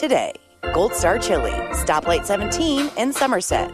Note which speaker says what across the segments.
Speaker 1: today. Gold Star Chili, Stoplight 17 in Somerset.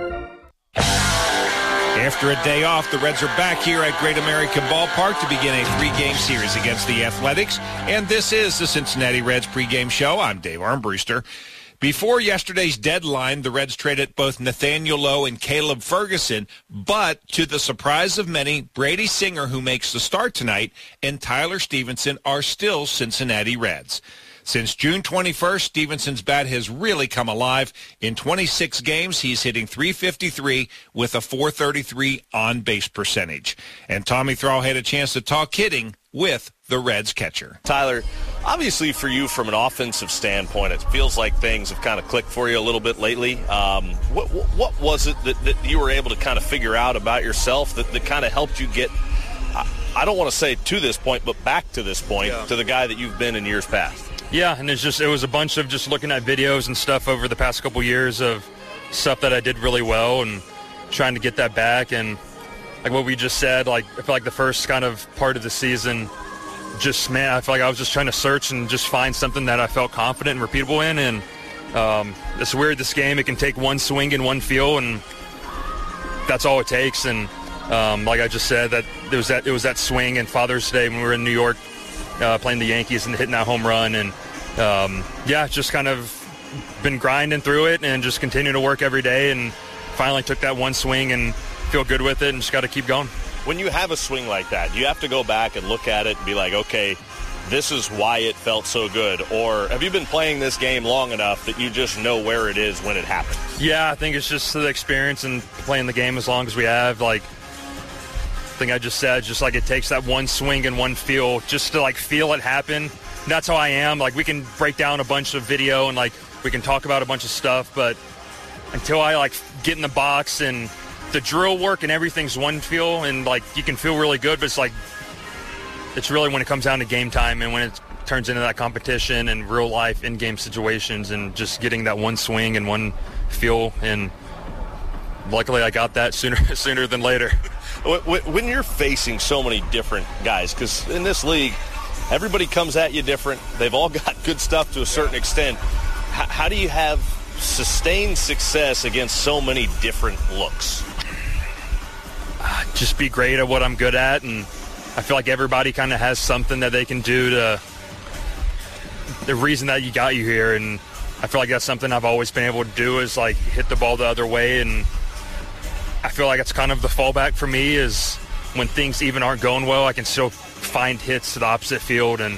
Speaker 2: After a day off, the Reds are back here at Great American Ballpark to begin a 3-game series against the Athletics. And this is the Cincinnati Reds pregame show. I'm Dave Armbruster. Before yesterday's deadline, the Reds traded both Nathaniel Lowe and Caleb Ferguson, but to the surprise of many, Brady Singer, who makes the start tonight, and Tyler Stevenson are still Cincinnati Reds. Since June 21st, Stevenson's bat has really come alive. In 26 games, he's hitting .353 with a .433 on-base percentage. And Tommy Thrall had a chance to talk hitting with the Reds catcher.
Speaker 3: Tyler, obviously for you from an offensive standpoint, it feels like things have kind of clicked for you a little bit lately. What was it that you were able to kind of figure out about yourself that kind of helped you get, I don't want to say to this point, but back to this point, to the guy that you've been in years past?
Speaker 4: Yeah, and it was a bunch of just looking at videos and stuff over the past couple years of stuff that I did really well and trying to get that back. And like what we just said, like I feel like the first kind of part of the season, I feel like I was just trying to search and just find something that I felt confident and repeatable in. And it's weird, this game, it can take one swing and one feel, and that's all it takes. And like I just said, that it was that swing and Father's Day when we were in New York playing the Yankees and hitting that home run. And just kind of been grinding through it and just continue to work every day, and finally took that one swing and feel good with it and just got to keep going.
Speaker 3: When you have a swing like that, you have to go back and look at it and be like, okay, this is why it felt so good? Or have you been playing this game long enough that you just know where it is when it happens? Yeah,
Speaker 4: I think it's just the experience and playing the game as long as we have. Like I think I just said, just like it takes that one swing and one feel just to like feel it happen. And that's how I am. Like we can break down a bunch of video and like we can talk about a bunch of stuff, but until I like get in the box and the drill work and everything's one feel, and like you can feel really good, but it's really when it comes down to game time and when it turns into that competition and real life in-game situations and just getting that one swing and one feel. And luckily I got that sooner than later.
Speaker 3: When you're facing so many different guys, because in this league, everybody comes at you different. They've all got good stuff to a certain extent. How do you have sustained success against so many different looks?
Speaker 4: Just be great at what I'm good at, and I feel like everybody kind of has something that they can do to the reason that you got you here, and I feel like that's something I've always been able to do is like hit the ball the other way. And I feel like it's kind of the fallback for me is when things even aren't going well, I can still find hits to the opposite field, and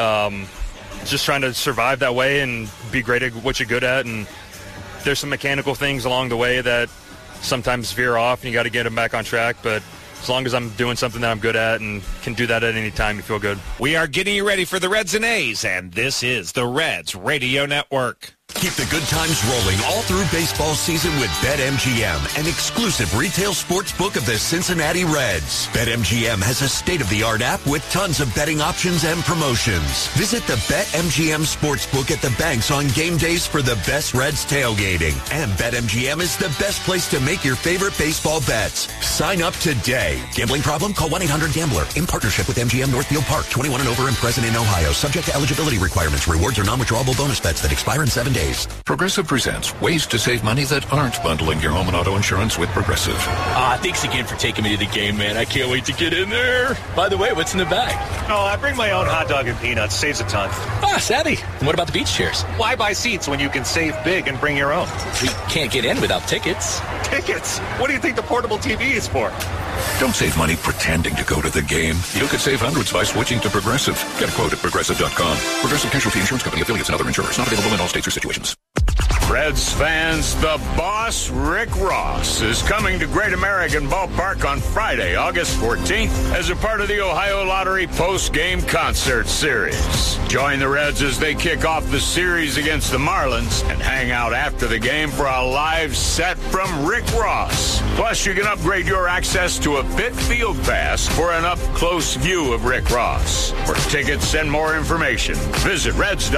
Speaker 4: just trying to survive that way and be great at what you're good at. And there's some mechanical things along the way that sometimes veer off and you got to get them back on track, but as long as I'm doing something that I'm good at and can do that at any time, you feel good.
Speaker 2: We are getting you ready for the Reds and A's, and this is the Reds Radio Network.
Speaker 5: Keep the good times rolling all through baseball season with BetMGM, an exclusive retail sports book of the Cincinnati Reds. BetMGM has a state-of-the-art app with tons of betting options and promotions. Visit the BetMGM Sportsbook at the banks on game days for the best Reds tailgating. And BetMGM is the best place to make your favorite baseball bets. Sign up today. Gambling problem? Call 1-800-GAMBLER. In partnership with MGM Northfield Park. 21 and over and present in Ohio. Subject to eligibility requirements. Rewards are non-withdrawable bonus bets that expire in 7 days.
Speaker 6: Progressive presents ways to save money that aren't bundling your home and auto insurance with Progressive.
Speaker 7: Thanks again for taking me to the game, man. I can't wait to get in there. By the way, what's in the bag?
Speaker 8: Oh, I bring my own hot dog and peanuts. Saves a ton.
Speaker 7: Savvy. And what about the beach chairs?
Speaker 8: Why buy seats when you can save big and bring your own?
Speaker 7: We can't get in without tickets.
Speaker 8: Tickets? What do you think the portable TV is for?
Speaker 6: Don't save money pretending to go to the game. You could save hundreds by switching to Progressive. Get a quote at Progressive.com. Progressive Casualty Insurance Company, affiliates, and other insurers. Not available in all states or situations.
Speaker 9: Reds fans, the boss, Rick Ross, is coming to Great American Ballpark on Friday, August 14th, as a part of the Ohio Lottery post-game concert series. Join the Reds as they kick off the series against the Marlins and hang out after the game for a live set from Rick Ross. Plus, you can upgrade your access to a Fit Field Pass for an up-close view of Rick Ross. For tickets and more information, visit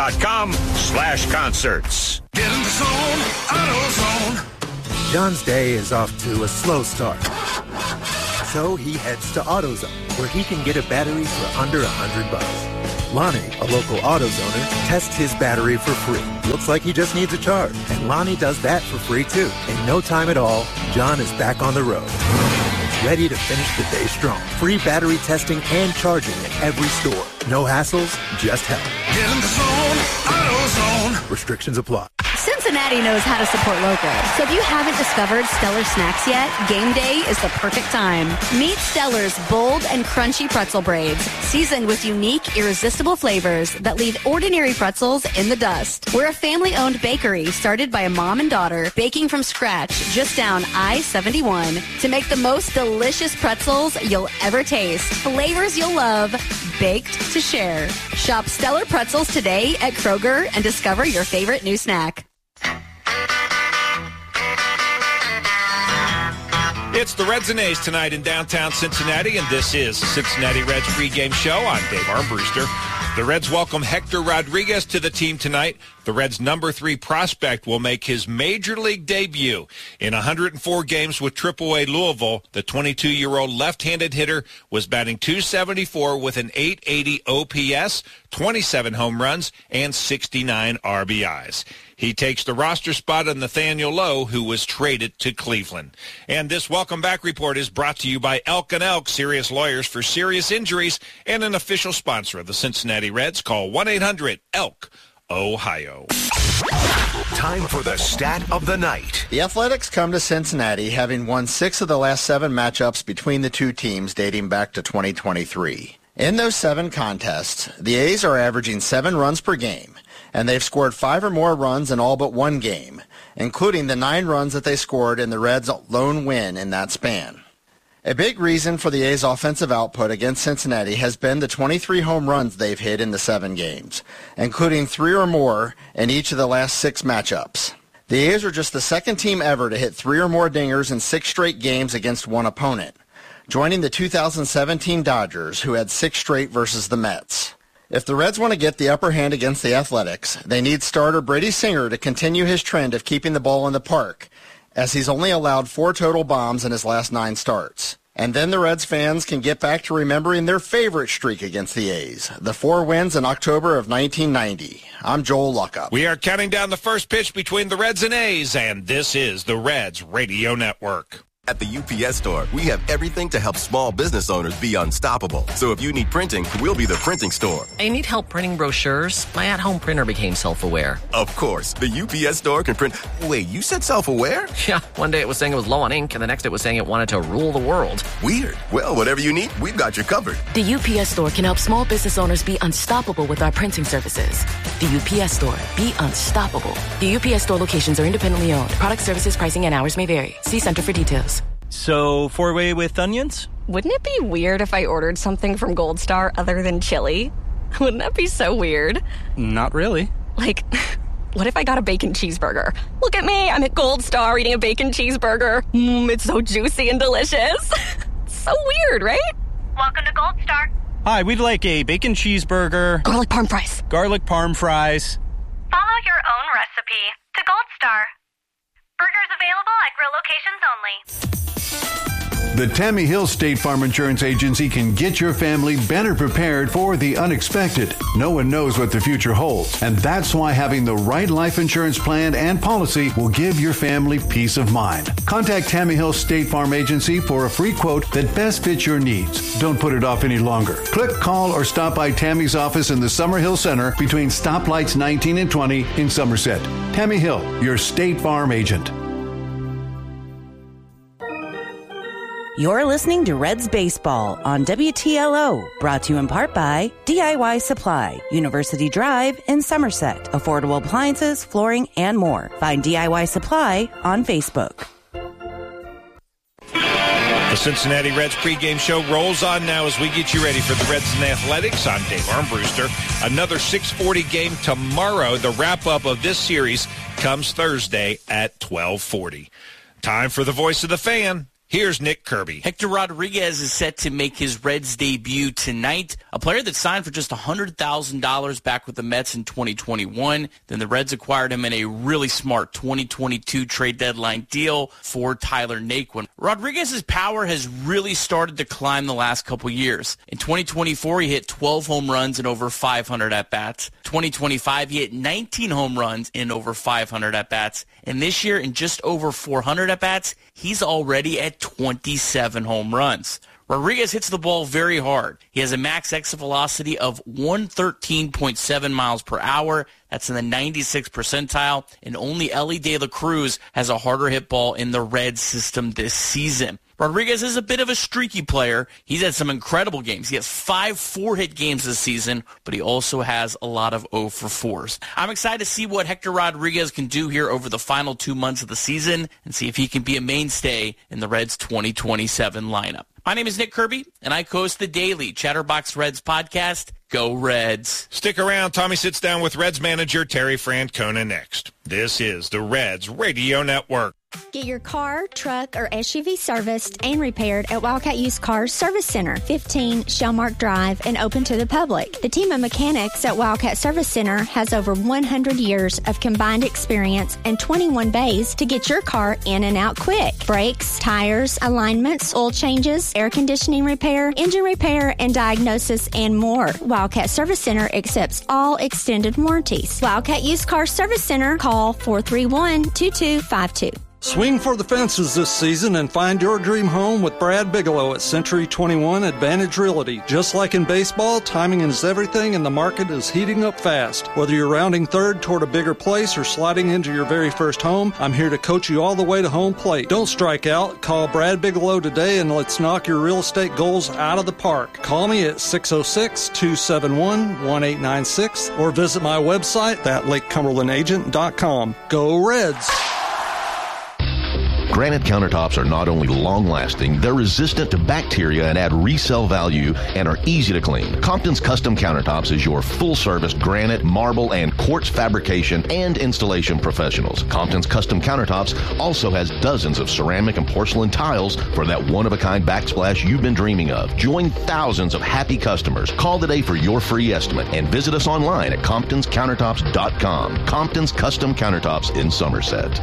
Speaker 9: Reds.com/concerts.
Speaker 10: Get in the zone, AutoZone.
Speaker 11: John's day is off to a slow start. So he heads to AutoZone, where he can get a battery for under $100. Lonnie, a local AutoZoner, tests his battery for free. Looks like he just needs a charge. And Lonnie does that for free, too. In no time at all, John is back on the road. Ready to finish the day strong. Free battery testing and charging at every store. No hassles, just help.
Speaker 10: Get in the zone, AutoZone.
Speaker 11: Restrictions apply.
Speaker 12: Cincinnati knows how to support local. So if you haven't discovered Stellar Snacks yet, game day is the perfect time. Meet Stellar's bold and crunchy pretzel braids, seasoned with unique, irresistible flavors that leave ordinary pretzels in the dust. We're a family-owned bakery started by a mom and daughter, baking from scratch just down I-71 to make the most delicious pretzels you'll ever taste. Flavors you'll love, baked to share. Shop Stellar Pretzels today at Kroger and discover your favorite new snack.
Speaker 2: It's the Reds and A's tonight in downtown Cincinnati, and this is the Cincinnati Reds pregame show. I'm Dave Armbruster. The Reds welcome Hector Rodriguez to the team tonight. The Reds' number 3 prospect will make his major league debut. In 104 games with AAA Louisville, the 22-year-old left-handed hitter was batting .274 with an .880 OPS, 27 home runs, and 69 RBIs. He takes the roster spot of Nathaniel Lowe, who was traded to Cleveland. And this Welcome Back report is brought to you by Elk & Elk, serious lawyers for serious injuries, and an official sponsor of the Cincinnati Reds. Call 1-800-ELK, Ohio.
Speaker 13: Time for the stat of the night.
Speaker 14: The Athletics come to Cincinnati having won 6 of the last 7 matchups between the two teams dating back to 2023. In those 7 contests, the A's are averaging 7 runs per game, and they've scored 5 or more runs in all but one game, including the 9 runs that they scored in the Reds' lone win in that span. A big reason for the A's offensive output against Cincinnati has been the 23 home runs they've hit in the 7 games, including 3 or more in each of the last 6 matchups. The A's are just the second team ever to hit 3 or more dingers in 6 straight games against one opponent, joining the 2017 Dodgers, who had 6 straight versus the Mets. If the Reds want to get the upper hand against the Athletics, they need starter Brady Singer to continue his trend of keeping the ball in the park, as he's only allowed 4 total bombs in his last 9 starts. And then the Reds fans can get back to remembering their favorite streak against the A's, the 4 wins in October of 1990. I'm Joel Luckup.
Speaker 2: We are counting down the first pitch between the Reds and A's, and this is the Reds Radio Network.
Speaker 15: At the UPS Store, we have everything to help small business owners be unstoppable. So if you need printing, we'll be the printing store.
Speaker 16: I need help printing brochures. My at-home printer became self-aware.
Speaker 15: Of course, the UPS Store can print... Wait, you said self-aware?
Speaker 16: Yeah, one day it was saying it was low on ink, and the next it was saying it wanted to rule the world.
Speaker 15: Weird. Well, whatever you need, we've got you covered.
Speaker 17: The UPS Store can help small business owners be unstoppable with our printing services. The UPS Store. Be unstoppable. The UPS Store locations are independently owned. Product, services, pricing, and hours may vary. See Center for details.
Speaker 18: So, 4-way with onions?
Speaker 19: Wouldn't it be weird if I ordered something from Gold Star other than chili? Wouldn't that be so weird?
Speaker 18: Not really.
Speaker 19: Like, what if I got a bacon cheeseburger? Look at me, I'm at Gold Star eating a bacon cheeseburger. It's so juicy and delicious. So weird, right?
Speaker 20: Welcome to Gold Star.
Speaker 18: Hi, we'd like a bacon cheeseburger.
Speaker 19: Garlic parm fries.
Speaker 18: Garlic parm fries.
Speaker 20: Follow your own recipe to Gold Star. Burgers available at grill locations only.
Speaker 21: The Tammy Hill State Farm Insurance Agency can get your family better prepared for the unexpected. No one knows what the future holds, and that's why having the right life insurance plan and policy will give your family peace of mind. Contact Tammy Hill State Farm Agency for a free quote that best fits your needs. Don't put it off any longer. Click, call, or stop by Tammy's office in the Summerhill Center between stoplights 19 and 20 in Somerset. Tammy Hill, your State Farm agent.
Speaker 1: You're listening to Reds Baseball on WTLO, brought to you in part by DIY Supply, University Drive in Somerset. Affordable appliances, flooring, and more. Find DIY Supply on Facebook.
Speaker 2: The Cincinnati Reds pregame show rolls on now as we get you ready for the Reds and the Athletics. I'm Dave Armbruster. Another 6:40 game tomorrow. The wrap-up of this series comes Thursday at 12:40. Time for the voice of the fan. Here's Nick Kirby.
Speaker 3: Hector Rodriguez is set to make his Reds debut tonight. A player that signed for just $100,000 back with the Mets in 2021. Then the Reds acquired him in a really smart 2022 trade deadline deal for Tyler Naquin. Rodriguez's power has really started to climb the last couple years. In 2024, he hit 12 home runs and over 500 at-bats. 2025, he hit 19 home runs and over 500 at-bats. And this year, in just over 400 at-bats, he's already at 27 home runs. Rodriguez hits the ball very hard. He has a max exit velocity of 113.7 miles per hour. That's in the 96th percentile. And only Elly De La Cruz has a harder hit ball in the Reds system this season. Rodriguez is a bit of a streaky player. He's had some incredible games. He has 5 4-hit games this season, but he also has a lot of 0 for 4s. I'm excited to see what Hector Rodriguez can do here over the final 2 months of the season and see if he can be a mainstay in the Reds' 2027 lineup. My name is Nick Kirby, and I host the daily Chatterbox Reds podcast. Go Reds.
Speaker 2: Stick around. Tommy sits down with Reds manager Terry Francona next. This is the Reds Radio Network.
Speaker 22: Get your car, truck, or SUV serviced and repaired at Wildcat Used Cars Service Center, 15 Shellmark Drive, and open to the public. The team of mechanics at Wildcat Service Center has over 100 years of combined experience and 21 bays to get your car in and out quick. Brakes, tires, alignments, oil changes, air conditioning repair, engine repair, and diagnosis, and more. Wildcat Service Center accepts all extended warranties. Wildcat Used Cars Service Center, call 431-2252.
Speaker 23: Swing for the fences this season and find your dream home with Brad Bigelow at Century 21 Advantage Realty. Just like in baseball, timing is everything and the market is heating up fast. Whether you're rounding third toward a bigger place or sliding into your very first home, I'm here to coach you all the way to home plate. Don't strike out. Call Brad Bigelow today and let's knock your real estate goals out of the park. Call me at 606-271-1896 or visit my website at LakeCumberlandAgent.com. Go Reds!
Speaker 24: Granite countertops are not only long-lasting, they're resistant to bacteria and add resale value and are easy to clean. Compton's Custom Countertops is your full-service granite, marble, and quartz fabrication and installation professionals. Compton's Custom Countertops also has dozens of ceramic and porcelain tiles for that one-of-a-kind backsplash you've been dreaming of. Join thousands of happy customers. Call today for your free estimate and visit us online at ComptonsCountertops.com. Compton's Custom Countertops in Somerset.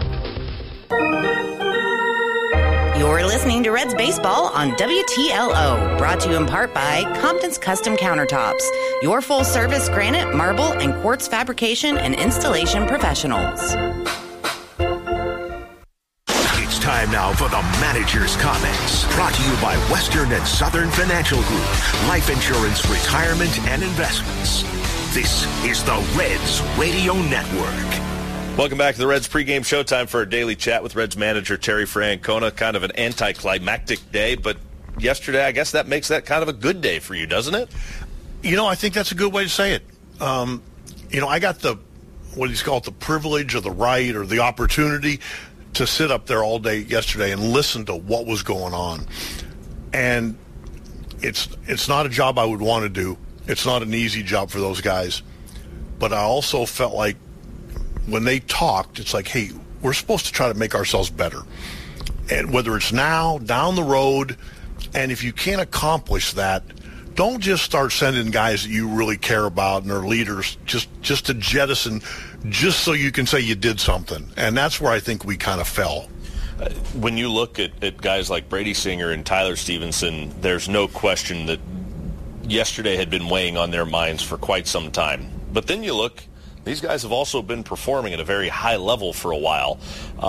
Speaker 1: You're listening to Reds Baseball on WTLO, brought to you in part by Compton's Custom Countertops, your full-service granite, marble, and quartz fabrication and installation professionals.
Speaker 13: It's time now for the manager's comments, brought to you by Western and Southern Financial Group, life insurance, retirement, and investments. This is the Reds Radio Network.
Speaker 25: Welcome back to the Reds pregame showtime for a daily chat with Reds manager Terry Francona. Kind of an anticlimactic day, but yesterday, I guess that makes that kind of a good day for you, doesn't it?
Speaker 26: You know, I think that's a good way to say it. I got the privilege or the right or the opportunity to sit up there all day yesterday and listen to what was going on. And it's not a job I would want to do. It's not an easy job for those guys. But I also felt like when they talked, it's like, hey, we're supposed to try to make ourselves better. And whether it's now, down the road, and if you can't accomplish that, don't just start sending guys that you really care about and are leaders just to jettison, just so you can say you did something. And that's where I think we kind of fell.
Speaker 25: When you look at guys like Brady Singer and Tyler Stevenson, there's no question that yesterday had been weighing on their minds for quite some time. But then you look, these guys have also been performing at a very high level for a while.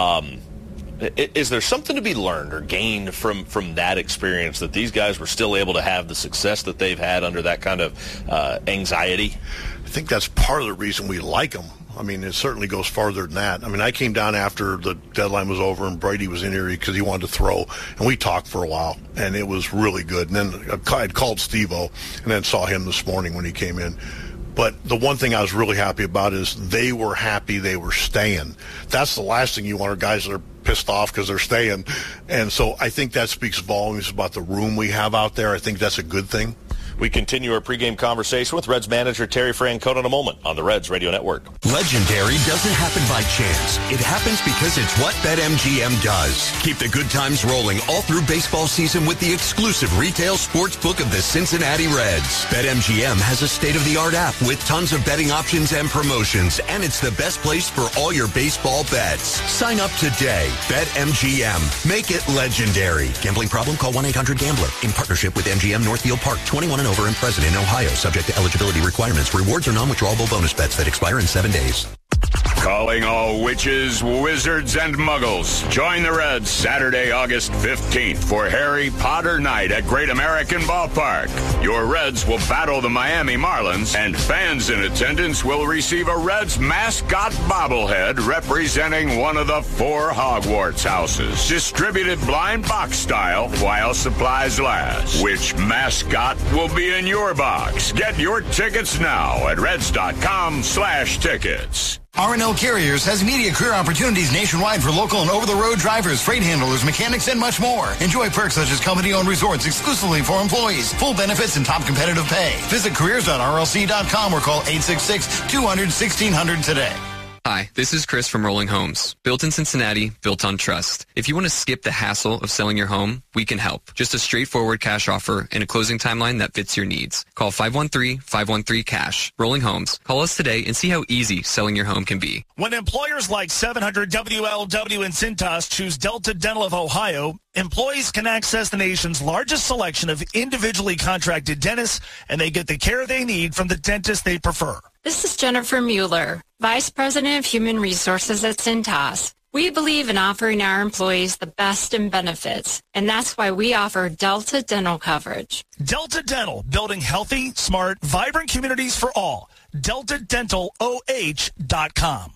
Speaker 25: Is there something to be learned or gained from that experience, that these guys were still able to have the success that they've had under that kind of anxiety?
Speaker 26: I think that's part of the reason we like them. I mean, it certainly goes farther than that. I mean, I came down after the deadline was over and Brady was in here because he wanted to throw, and we talked for a while, and it was really good. And then I had called Steve-O and then saw him this morning when he came in. But the one thing I was really happy about is they were happy they were staying. That's the last thing you want, are guys that are pissed off because they're staying. And so I think that speaks volumes about the room we have out there. I think that's a good thing.
Speaker 25: We continue our pregame conversation with Reds manager Terry Francona in a moment on the Reds Radio Network.
Speaker 13: Legendary doesn't happen by chance. It happens because it's what BetMGM does. Keep the good times rolling all through baseball season with the exclusive retail sports book of the Cincinnati Reds. BetMGM has a state-of-the-art app with tons of betting options and promotions, and it's the best place for all your baseball bets. Sign up today. BetMGM. Make it legendary. Gambling problem? Call 1-800-GAMBLER. In partnership with MGM Northfield Park. 21 and over and present in Ohio. Subject to eligibility requirements. Rewards are non-withdrawable bonus bets that expire in 7 days.
Speaker 4: Calling all witches, wizards, and muggles. Join the Reds Saturday, August 15th for Harry Potter Night at Great American Ballpark. Your Reds will battle the Miami Marlins, and fans in attendance will receive a Reds mascot bobblehead representing one of the 4 Hogwarts houses. Distributed blind box style while supplies last. Which mascot will be in your box? Get your tickets now at Reds.com/tickets.
Speaker 5: R&L Carriers has immediate career opportunities nationwide for local and over-the-road drivers, freight handlers, mechanics, and much more. Enjoy perks such as company-owned resorts exclusively for employees, full benefits, and top competitive pay. Visit careers.rlc.com or call 866-200-1600 today.
Speaker 6: Hi, this is Chris from Rolling Homes. Built in Cincinnati, built on trust. If you want to skip the hassle of selling your home, we can help. Just a straightforward cash offer and a closing timeline that fits your needs. Call 513-513-CASH. Rolling Homes. Call us today and see how easy selling your home can be.
Speaker 7: When employers like 700 WLW and Cintas choose Delta Dental of Ohio, employees can access the nation's largest selection of individually contracted dentists, and they get the care they need from the dentist they prefer.
Speaker 8: This is Jennifer Mueller, Vice President of Human Resources at Cintas. We believe in offering our employees the best in benefits, and that's why we offer Delta Dental coverage.
Speaker 7: Delta Dental, building healthy, smart, vibrant communities for all. DeltaDentalOH.com.